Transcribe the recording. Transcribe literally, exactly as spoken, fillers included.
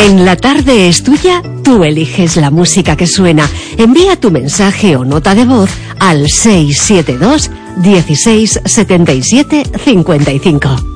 En La Tarde es Tuya, tú eliges la música que suena. Envía tu mensaje o nota de voz al seis siete dos, dieciséis, setenta y siete, cincuenta y cinco.